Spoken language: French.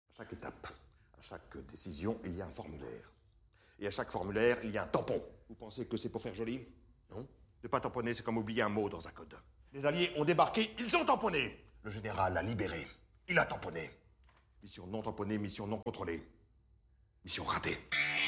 À chaque étape, à chaque décision, il y a un formulaire. Et à chaque formulaire, il y a un tampon. Vous pensez que c'est pour faire joli? Non. Ne pas tamponner, c'est comme oublier un mot dans un code. Les Alliés ont débarqué, ils ont tamponné. Le général a libéré, il a tamponné. Mission non tamponnée, mission non contrôlée. Mission ratée.